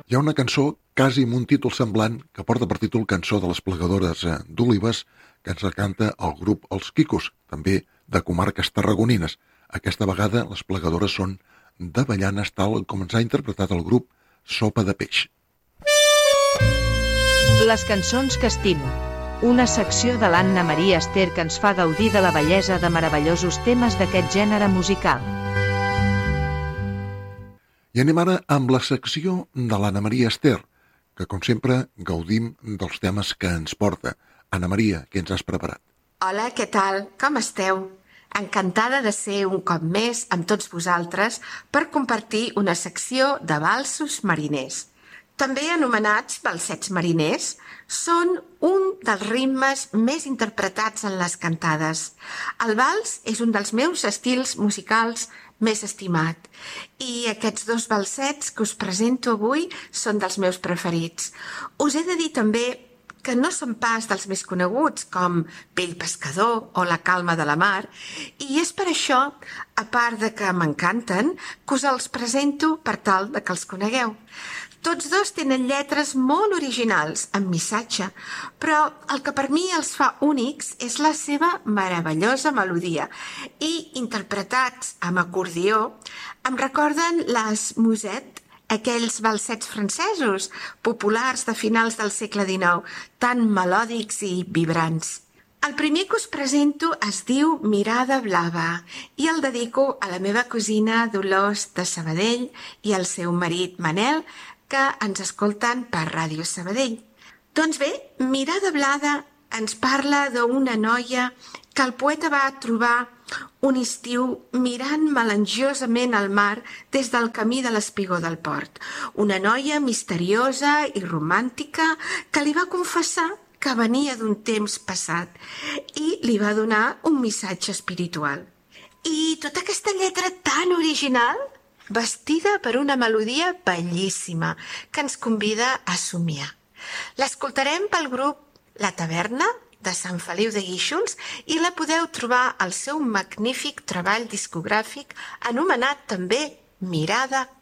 Hi ha una cançó quasi amb un títol semblant que porta per títol Cançó de les plegadores d'Olives que ens canta el grup Els Quicos, també de comarques tarragonines. Aquesta vegada les plegadores són d'Avellanes, tal com ens ha interpretat el grup Sopa de Peix. Les cançons que estimo. Una secció de l'Anna Maria Ester que ens fa gaudir de la bellesa de meravellosos temes d'aquest gènere musical. I anem ara amb la secció de l'Anna Maria Ester, que com sempre gaudim dels temes que ens porta. Anna Maria, què ens has preparat? Hola, què tal? Com esteu? Encantada de ser un cop més amb tots vosaltres per compartir una secció de valsos mariners. També anomenats balsets mariners, són un dels ritmes més interpretats en les cantades. El vals és un dels meus estils musicals més estimat i aquests dos balsets que us presento avui són dels meus preferits. Us he de dir també que no són pas dels més coneguts, com Vell Pescador o La calma de la mar, i és per això, a part de que m'encanten, que us els presento per tal de que els conegueu. Tots dos tenen lletres molt originals, amb missatge, però el que per mi els fa únics és la seva meravellosa melodia i, interpretats amb acordió, em recorden les Musette, aquells balsets francesos populars de finals del segle XIX, tan melòdics i vibrants. El primer que us presento es diu Mirada blava i el dedico a la meva cosina Dolors de Sabadell i al seu marit Manel, que ens escolten per Ràdio Sabadell. Doncs bé, Mirada blava ens parla d'una noia que el poeta va trobar un estiu mirant melangiosament al mar des del camí de l'espigó del port. Una noia misteriosa i romàntica que li va confessar que venia d'un temps passat i li va donar un missatge espiritual. I tota aquesta lletra tan original, vestida per una melodia bellíssima que ens convida a somiar. L'escoltarem pel grup La Taverna, de Sant Feliu de Guíxols, i la podeu trobar al seu magnífic treball discogràfic anomenat també Mirada